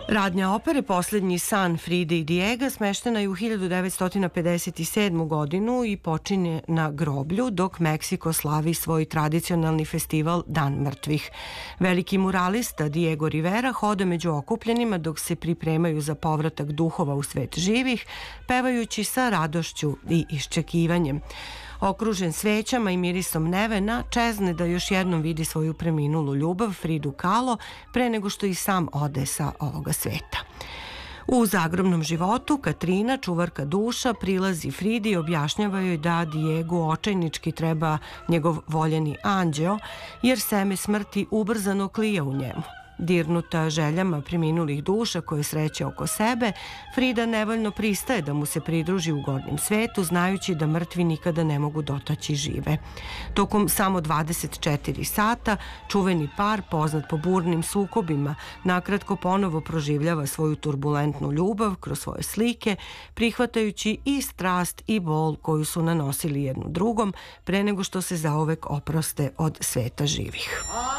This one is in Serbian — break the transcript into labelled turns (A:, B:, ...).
A: Radnja opere Poslednji san Fride i Dijega smeštena je u 1957. godinu i počinje na groblju, dok Meksiko slavi svoj tradicionalni festival Dan mrtvih. Veliki muralista Diego Rivera hoda među okupljenima dok se pripremaju za povratak duhova u svet živih, pevajući sa radošću i iščekivanjem. Okružen svećama i mirisom nevena, čezne da još jednom vidi svoju preminulu ljubav Fridu Kahlo pre nego što i sam ode sa ovoga sveta. U zagrobnom životu Katrina, čuvarka duša, prilazi Fridi i objašnjava joj da Diegu očajnički treba njegov voljeni anđeo, jer seme smrti ubrzano klija u njemu. Dirnuta željama preminulih duša koje sreće oko sebe, Frida nevoljno pristaje da mu se pridruži u gornjem svetu, znajući da mrtvi nikada ne mogu dotaći žive. Tokom samo 24 sata, čuveni par, poznat po burnim sukobima, nakratko ponovo proživljava svoju turbulentnu ljubav kroz svoje slike, prihvatajući i strast i bol koju su nanosili jednu drugom, pre nego što se zauvek oproste od sveta živih.